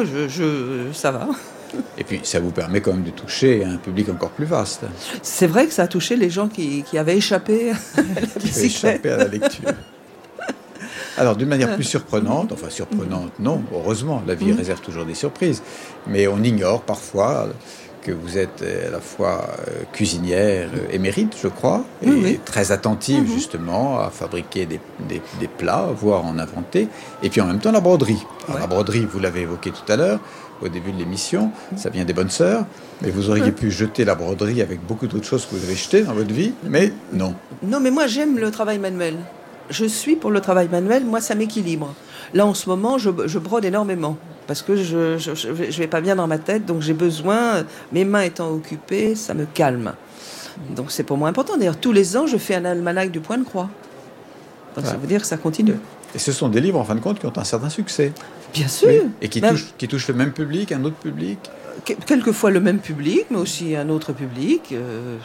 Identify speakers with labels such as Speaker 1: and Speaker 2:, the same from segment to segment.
Speaker 1: non, ça va.
Speaker 2: Et puis, ça vous permet quand même de toucher un public encore plus vaste.
Speaker 1: C'est vrai que ça a touché les gens qui avaient échappé à la bicyclette.
Speaker 2: Échappé à la lecture. Alors, d'une manière plus surprenante, non, heureusement, la vie réserve toujours des surprises, mais on ignore parfois que vous êtes à la fois cuisinière émérite, je crois, et très attentive justement à fabriquer des plats, voire en inventer, et puis en même temps la broderie. Alors, la broderie, vous l'avez évoqué tout à l'heure, au début de l'émission, ça vient des bonnes sœurs, mais vous auriez pu jeter la broderie avec beaucoup d'autres choses que vous avez jetées dans votre vie, mais non.
Speaker 1: Non, mais moi j'aime le travail manuel. Je suis pour le travail manuel, moi ça m'équilibre. Là en ce moment, je brode énormément parce que je vais pas bien dans ma tête, donc j'ai besoin, mes mains étant occupées, ça me calme. Donc c'est pour moi important. D'ailleurs, tous les ans, je fais un almanach du point de croix. Donc ça veut dire que ça continue.
Speaker 2: Et ce sont des livres, en fin de compte, qui ont un certain succès.
Speaker 1: Bien sûr.
Speaker 2: Oui. Et qui touchent le même public, un autre public.
Speaker 1: Quelquefois le même public, mais aussi un autre public.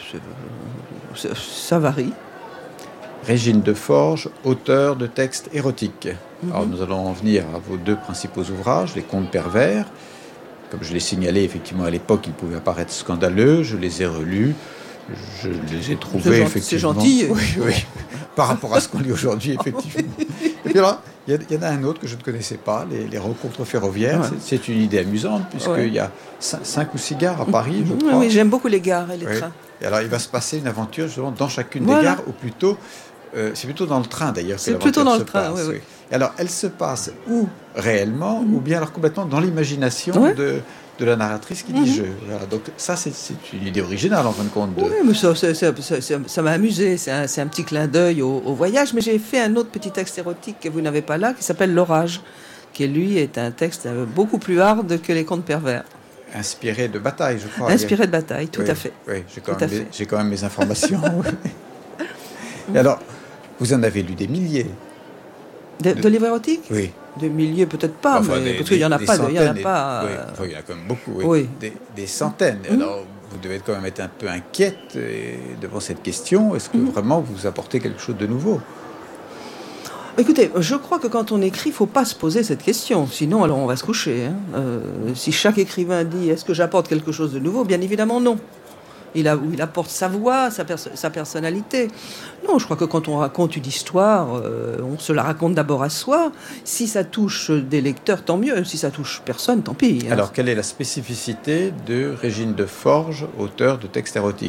Speaker 1: Ça varie.
Speaker 2: Régine Deforges, auteure de textes érotiques. Alors nous allons en venir à vos deux principaux ouvrages, Les Contes pervers. Comme je l'ai signalé, effectivement, à l'époque, ils pouvaient apparaître scandaleux. Je les ai relus. Je les ai trouvés, effectivement...
Speaker 1: C'est gentil.
Speaker 2: Oui. Par rapport à ce qu'on lit aujourd'hui, effectivement. Et puis là, il y en a un autre que je ne connaissais pas, les rencontres ferroviaires. Ouais. C'est une idée amusante, puisqu'il y a 5 ou 6 gares à Paris, je crois.
Speaker 1: Oui, j'aime beaucoup les gares et les trains.
Speaker 2: Et alors, il va se passer une aventure, justement, dans chacune des gares, ou plutôt... c'est plutôt dans le train, d'ailleurs.
Speaker 1: C'est plutôt dans le train, oui.
Speaker 2: Et alors, elle se passe ou réellement, ou bien alors complètement dans l'imagination de la narratrice qui dit « je ». Voilà, donc ça, c'est une idée originale, en fin de compte.
Speaker 1: Oui, mais ça m'a amusé. C'est un petit clin d'œil au voyage. Mais j'ai fait un autre petit texte érotique que vous n'avez pas là, qui s'appelle « L'orage », qui, lui, est un texte beaucoup plus hard que Les Contes pervers.
Speaker 2: Inspiré de Bataille, je crois.
Speaker 1: Inspiré de Bataille, tout à fait.
Speaker 2: Oui, j'ai quand même mes informations. Et alors, vous en avez lu des milliers.
Speaker 1: De livres érotiques ?
Speaker 2: Oui.
Speaker 1: Des milliers, peut-être pas,
Speaker 2: enfin,
Speaker 1: parce qu'il n'y en a pas. Il y en a pas.
Speaker 2: Il y en a quand même beaucoup. Oui. Des centaines. Alors, vous devez quand même être un peu inquiète devant cette question. Est-ce que vraiment vous apportez quelque chose de nouveau ?
Speaker 1: Écoutez, je crois que quand on écrit, il ne faut pas se poser cette question. Sinon, alors on va se coucher. Si chaque écrivain dit « est-ce que j'apporte quelque chose de nouveau ?» Bien évidemment, non. Il apporte sa voix, sa personnalité. Non, je crois que quand on raconte une histoire, on se la raconte d'abord à soi. Si ça touche des lecteurs, tant mieux. Si ça touche personne, tant pis.
Speaker 2: Alors, quelle est la spécificité de Régine Deforges, auteure de textes érotiques ?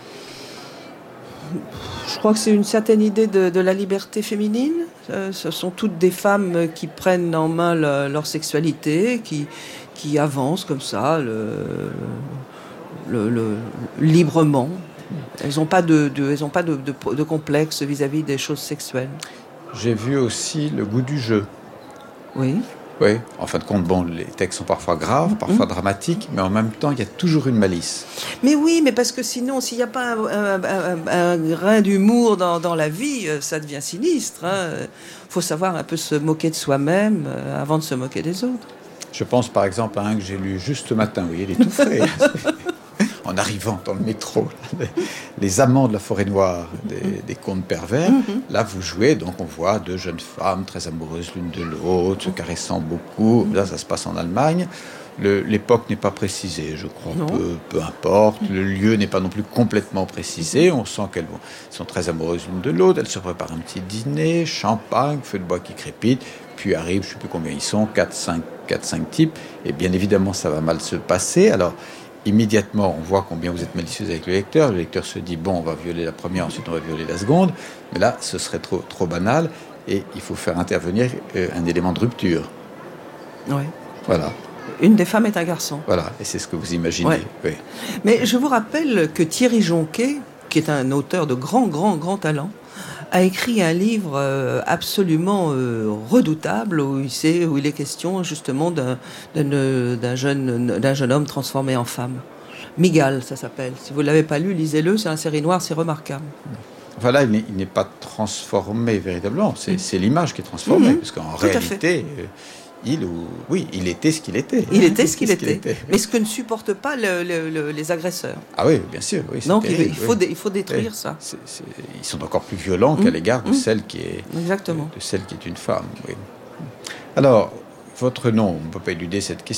Speaker 1: Je crois que c'est une certaine idée de la liberté féminine. Ce sont toutes des femmes qui prennent en main leur sexualité, qui avancent comme ça, librement. Elles n'ont pas de complexe vis-à-vis des choses sexuelles.
Speaker 2: J'ai vu aussi le goût du jeu.
Speaker 1: Oui.
Speaker 2: Oui, en fin de compte, les textes sont parfois graves, parfois dramatiques, mais en même temps, il y a toujours une malice.
Speaker 1: Mais oui, mais parce que sinon, s'il n'y a pas un grain d'humour dans la vie, ça devient sinistre. Il faut savoir un peu se moquer de soi-même avant de se moquer des autres.
Speaker 2: Je pense par exemple à un que j'ai lu juste ce matin, vous voyez, il est tout frais. En arrivant dans le métro, les amants de la forêt noire des contes pervers. Là, vous jouez, donc on voit 2 jeunes femmes très amoureuses l'une de l'autre, se caressant beaucoup. Là, ça se passe en Allemagne. L'époque n'est pas précisée, je crois, peu importe. Le lieu n'est pas non plus complètement précisé. On sent qu'elles sont très amoureuses l'une de l'autre. Elles se préparent un petit dîner, champagne, feu de bois qui crépite. Puis arrive, je ne sais plus combien ils sont, 4-5 types. Et bien évidemment, ça va mal se passer. Alors, immédiatement, on voit combien vous êtes malicieuse avec le lecteur. Le lecteur se dit, bon, on va violer la première, ensuite on va violer la seconde. Mais là, ce serait trop banal. Et il faut faire intervenir un élément de rupture.
Speaker 1: Oui.
Speaker 2: Voilà.
Speaker 1: Une des femmes est un garçon.
Speaker 2: Voilà, et c'est ce que vous imaginez.
Speaker 1: Ouais.
Speaker 2: Oui.
Speaker 1: Mais je vous rappelle que Thierry Jonquet, qui est un auteur de grand talent, a écrit un livre absolument redoutable où il est question justement d'un jeune homme transformé en femme. Migal, ça s'appelle. Si vous ne l'avez pas lu, lisez-le, c'est un série noire, c'est remarquable.
Speaker 2: Enfin là, il n'est pas transformé véritablement, c'est l'image qui est transformée, parce qu'en réalité... il était ce qu'il était.
Speaker 1: Il était ce qu'il était. Mais ce que ne supportent pas les agresseurs.
Speaker 2: Ah oui, bien sûr. Oui,
Speaker 1: donc il faut détruire ça.
Speaker 2: Ils sont encore plus violents qu'à l'égard de celle qui est
Speaker 1: exactement.
Speaker 2: De celle qui est une femme. Oui. Alors, votre nom, on ne peut pas éluder cette question.